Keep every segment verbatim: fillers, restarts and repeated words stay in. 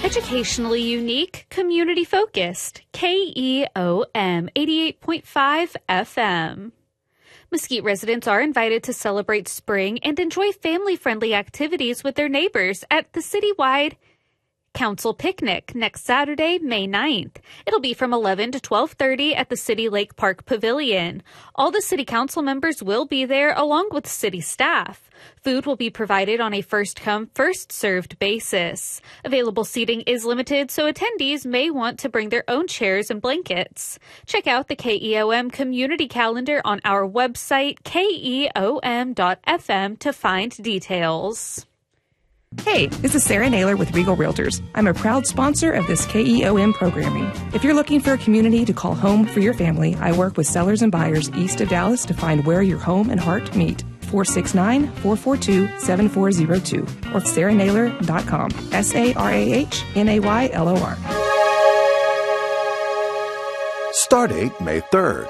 Educationally unique, community-focused. K E O M eighty-eight point five F M. Mesquite residents are invited to celebrate spring and enjoy family-friendly activities with their neighbors at the citywide Council Picnic next Saturday, May ninth. It'll be from eleven to twelve thirty at the City Lake Park Pavilion. All the city council members will be there along with city staff. Food will be provided on a first-come, first-served basis. Available seating is limited, so attendees may want to bring their own chairs and blankets. Check out the K E O M community calendar on our website, K E O M dot F M, to find details. Hey, this is Sarah Naylor with Regal Realtors. I'm a proud sponsor of this K E O M programming. If you're looking for a community to call home for your family, I work with sellers and buyers east of Dallas to find where your home and heart meet. four six nine, four four two, seven four zero two or sarah naylor dot com. S A R A H N A Y L O R. Stardate May third.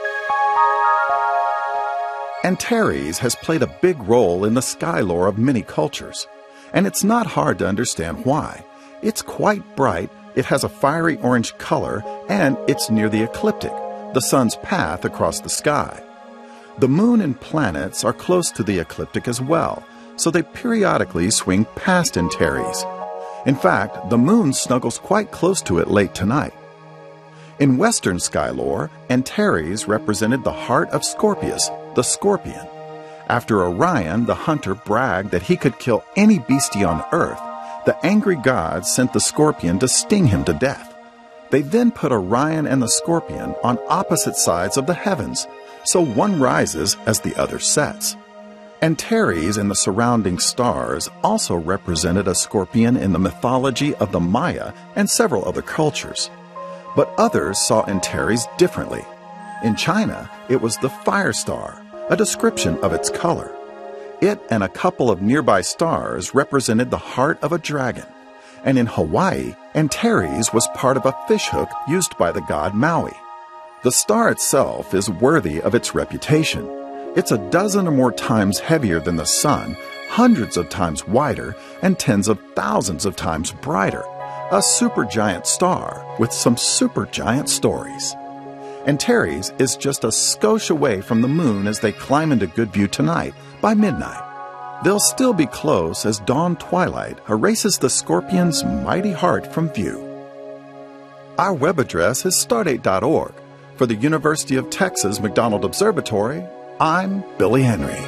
Antares has played a big role in the sky lore of many cultures. And it's not hard to understand why. It's quite bright, it has a fiery orange color, and it's near the ecliptic, the sun's path across the sky. The moon and planets are close to the ecliptic as well, so they periodically swing past Antares. In fact, the moon snuggles quite close to it late tonight. In Western sky lore, Antares represented the heart of Scorpius, the scorpion. After Orion, the hunter, bragged that he could kill any beastie on Earth, the angry gods sent the scorpion to sting him to death. They then put Orion and the scorpion on opposite sides of the heavens, so one rises as the other sets. Antares and the surrounding stars also represented a scorpion in the mythology of the Maya and several other cultures. But others saw Antares differently. In China, it was the fire star, a description of its color. It and a couple of nearby stars represented the heart of a dragon. And in Hawaii, Antares was part of a fishhook used by the god Maui. The star itself is worthy of its reputation. It's a dozen or more times heavier than the sun, hundreds of times wider, and tens of thousands of times brighter. A supergiant star with some supergiant stories. Antares is just a skosh away from the moon as they climb into good view tonight by midnight. They'll still be close as dawn twilight erases the scorpion's mighty heart from view. Our web address is stardate dot org. For the University of Texas McDonald Observatory, I'm Billy Henry.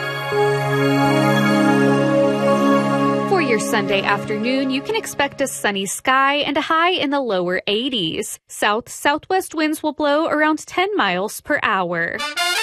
For your Sunday afternoon, you can expect a sunny sky and a high in the lower eighties. South-southwest winds will blow around ten miles per hour.